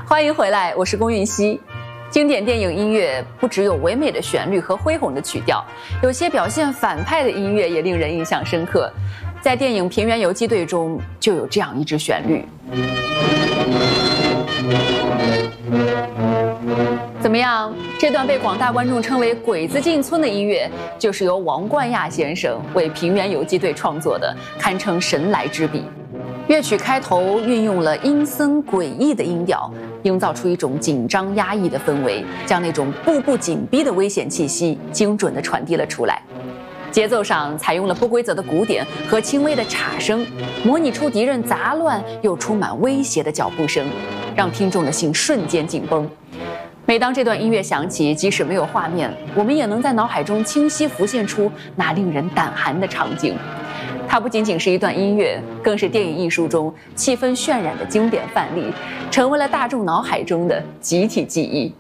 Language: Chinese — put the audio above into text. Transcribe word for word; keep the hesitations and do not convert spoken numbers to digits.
欢迎回来，我是龚韵希。经典电影音乐不只有唯美的旋律和恢宏的曲调，有些表现反派的音乐也令人印象深刻。在电影《平原游击队》中就有这样一支旋律。怎么样？这段被广大观众称为“鬼子进村”的音乐，就是由王冠亚先生为《平原游击队》创作的，堪称神来之笔。乐曲开头运用了阴森诡异的音调，营造出一种紧张压抑的氛围，将那种步步紧逼的危险气息精准地传递了出来。节奏上采用了不规则的鼓点和轻微的镲声，模拟出敌人杂乱又充满威胁的脚步声，让听众的心瞬间紧绷。每当这段音乐响起，即使没有画面，我们也能在脑海中清晰浮现出那令人胆寒的场景。它不仅仅是一段音乐，更是电影艺术中气氛渲染的经典范例，成为了大众脑海中的集体记忆。